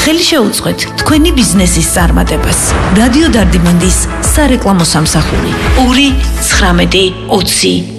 ხელი შეუწყეთ თქვენი ბიზნესის წარმატებას. რადიო დარდიმანდის სარეკლამო სამსახური 2 19 20